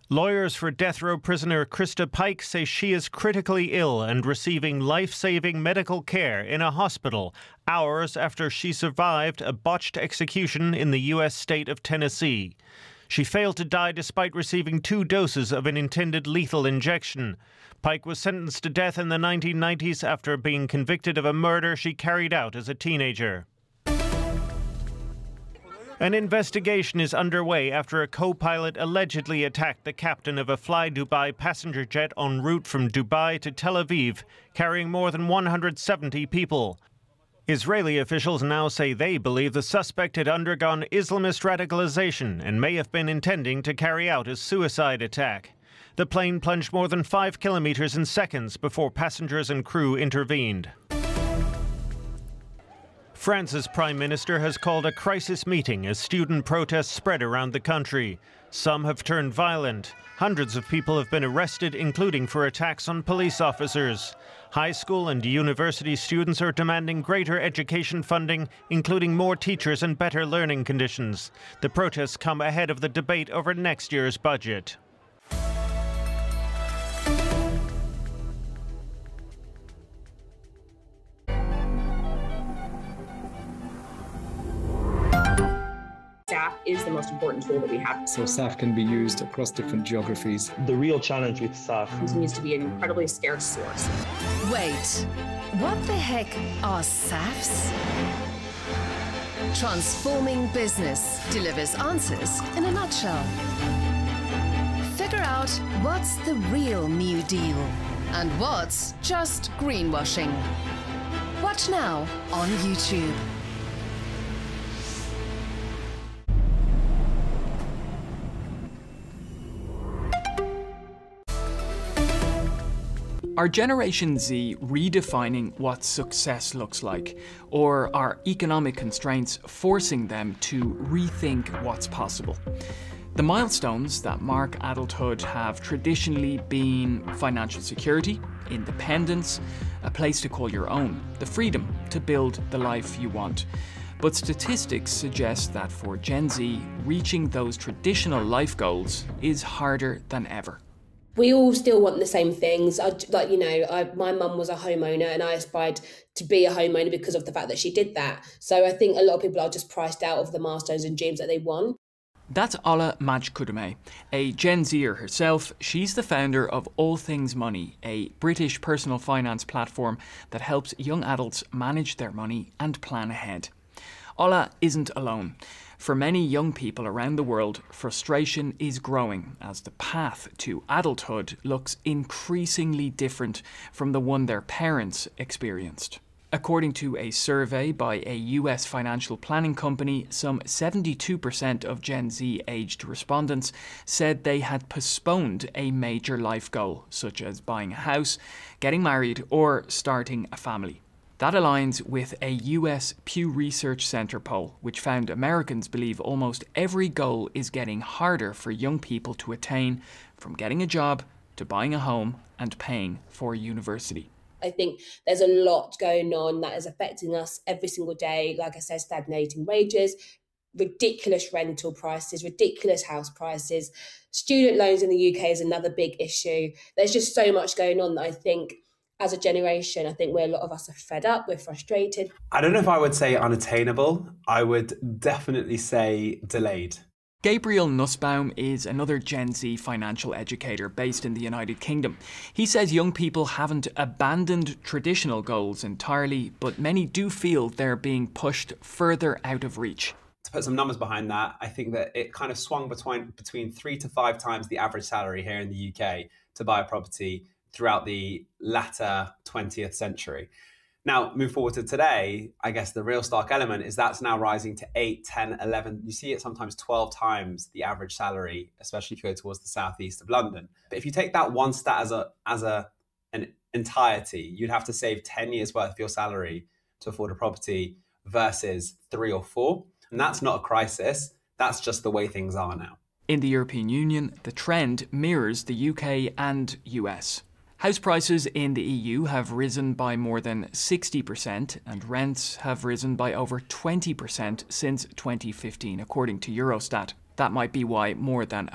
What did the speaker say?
Lawyers for death row prisoner Krista Pike say she is critically ill and receiving life-saving medical care in a hospital hours after she survived a botched execution in the U.S. state of Tennessee. She failed to die despite receiving 2 doses of an intended lethal injection. Pike was sentenced to death in the 1990s after being convicted of a murder she carried out as a teenager. An investigation is underway after a co-pilot allegedly attacked the captain of a Fly Dubai passenger jet en route from Dubai to Tel Aviv, carrying more than 170 people. Israeli officials now say they believe the suspect had undergone Islamist radicalization and may have been intending to carry out a suicide attack. The plane plunged more than 5 kilometers in seconds before passengers and crew intervened. France's Prime Minister has called a crisis meeting as student protests spread around the country. Some have turned violent. Hundreds of people have been arrested, including for attacks on police officers. High school and university students are demanding greater education funding, including more teachers and better learning conditions. The protests come ahead of the debate over next year's budget. SAF is the most important tool that we have. So SAF can be used across different geographies. The real challenge with SAF continues to be an incredibly scarce source. Wait, what the heck are SAFs? Transforming Business delivers answers in a nutshell. Figure out what's the real New Deal and what's just greenwashing. Watch now on YouTube. Are Generation Z redefining what success looks like, or are economic constraints forcing them to rethink what's possible? The milestones that mark adulthood have traditionally been financial security, independence, a place to call your own, the freedom to build the life you want. But statistics suggest that for Gen Z, reaching those traditional life goals is harder than ever. We all still want the same things. My mum was a homeowner and I aspired to be a homeowner because of the fact that she did that. So I think a lot of people are just priced out of the milestones and dreams that they want. That's Ola Majkudume, a Gen Zer herself. She's the founder of All Things Money, a British personal finance platform that helps young adults manage their money and plan ahead. Ola isn't alone. For many young people around the world, frustration is growing as the path to adulthood looks increasingly different from the one their parents experienced. According to a survey by a US financial planning company, some 72% of Gen Z-aged respondents said they had postponed a major life goal, such as buying a house, getting married, or starting a family. That aligns with a US Pew Research Center poll, which found Americans believe almost every goal is getting harder for young people to attain, from getting a job to buying a home and paying for university. I think there's a lot going on that is affecting us every single day. Like I said, stagnating wages, ridiculous rental prices, ridiculous house prices. Student loans in the UK is another big issue. There's just so much going on that I think as a generation, I think a lot of us are fed up, we're frustrated. I don't know if I would say unattainable. I would definitely say delayed. Gabriel Nussbaum is another Gen Z financial educator based in the United Kingdom. He says young people haven't abandoned traditional goals entirely, but many do feel they're being pushed further out of reach. To put some numbers behind that, I think that it kind of swung between 3 to 5 times the average salary here in the UK to buy a property throughout the latter 20th century. Now, move forward to today, I guess the real stark element is that's now rising to 8, 10, 11, you see it sometimes 12 times the average salary, especially if you go towards the southeast of London. But if you take that one stat as an entirety, you'd have to save 10 years worth of your salary to afford a property versus 3 or 4. And that's not a crisis, that's just the way things are now. In the European Union, the trend mirrors the UK and US. House prices in the EU have risen by more than 60% and rents have risen by over 20% since 2015, according to Eurostat. That might be why more than